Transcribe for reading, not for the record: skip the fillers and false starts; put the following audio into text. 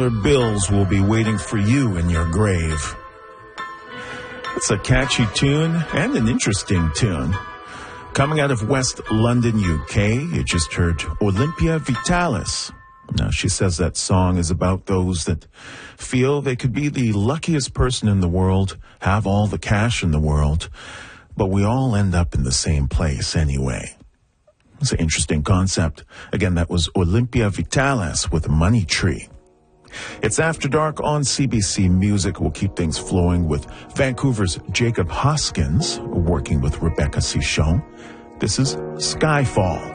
bills will be waiting for you in your grave. It's a catchy tune and an interesting tune. Coming out of West London, UK, you just heard Olympia Vitalis. Now, she says that song is about those that feel they could be the luckiest person in the world, have all the cash in the world, but we all end up in the same place anyway. It's an interesting concept. Again, that was Olympia Vitalis with Money Tree. It's After Dark on CBC Music. We'll keep things flowing with Vancouver's Jacob Hoskins working with Rebecca Cichon. This is Skyfall.